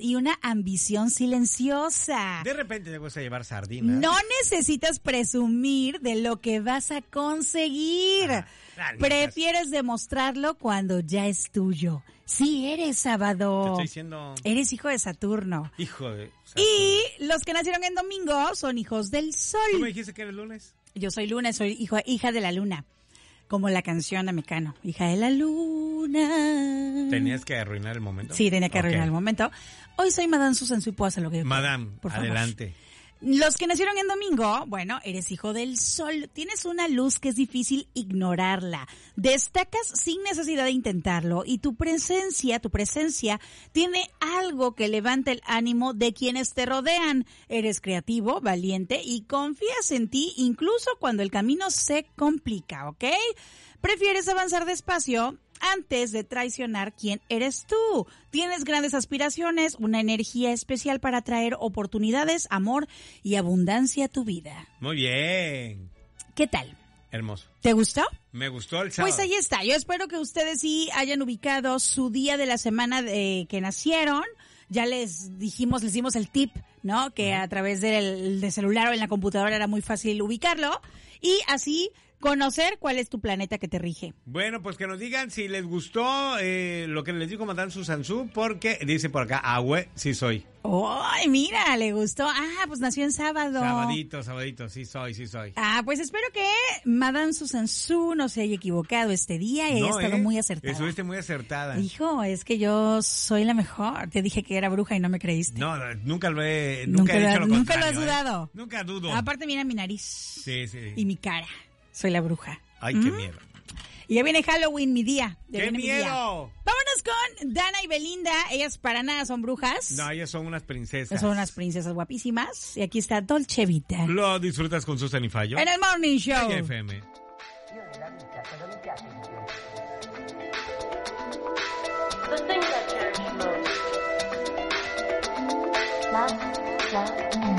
y una ambición silenciosa. De repente te gusta llevar sardinas. No necesitas presumir de lo que vas a conseguir. Prefieres demostrarlo cuando ya es tuyo. Sí, eres sábado. Te estoy diciendo... Eres hijo de Saturno. Hijo de Saturno. Y los que nacieron en domingo son hijos del sol. ¿Tú me dijiste que eres lunes? Yo soy lunes, soy hija de la luna. Como la canción de Mecano. Hija de la luna. ¿Tenías que arruinar el momento? Sí, tenía que arruinar el momento. Hoy soy Madame Susan, y puedo hacer lo que yo quiera. Madame, por favor. Adelante. Los que nacieron en domingo, bueno, eres hijo del sol. Tienes una luz que es difícil ignorarla. Destacas sin necesidad de intentarlo y tu presencia tiene algo que levanta el ánimo de quienes te rodean. Eres creativo, valiente y confías en ti incluso cuando el camino se complica, ¿ok? Prefieres avanzar despacio antes de traicionar quién eres tú. Tienes grandes aspiraciones, una energía especial para traer oportunidades, amor y abundancia a tu vida. Muy bien. ¿Qué tal? Hermoso. ¿Te gustó? Me gustó el sábado. Pues ahí está. Yo espero que ustedes sí hayan ubicado su día de la semana de que nacieron. Ya les dimos el tip, ¿no? Que a través del celular o en la computadora era muy fácil ubicarlo. Y así conocer cuál es tu planeta que te rige. Bueno, pues que nos digan si les gustó lo que les dijo Madame Susan Su, porque dice por acá, sí soy. ¡Ay, mira! Le gustó. Pues nació en sábado. Sabadito, sí soy. Pues espero que Madame Susan Su no se haya equivocado este día y haya estado muy acertada. Estuviste muy acertada. Hijo, es que yo soy la mejor. Te dije que era bruja y no me creíste. No, nunca he dicho lo contrario. Nunca lo has dudado. Nunca dudo. Aparte mira mi nariz. Sí. Y mi cara. Soy la bruja. Ay, qué miedo. Y ya viene Halloween, mi día. ¡Qué miedo! Vámonos con Dana y Belinda. Ellas para nada son brujas. No, ellas son unas princesas. Son unas princesas guapísimas. Y aquí está Dolce Vita. Lo disfrutas con Susan y Fallo. En el Morning Show. En FM. The thing that changed most.